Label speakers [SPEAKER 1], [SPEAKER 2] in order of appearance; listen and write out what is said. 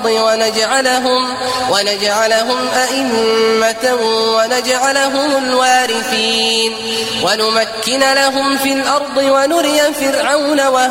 [SPEAKER 1] الأرض ونجعلهم أئمة ونجعلهم الوارثين ونمكن لهم في الأرض ونري فرعون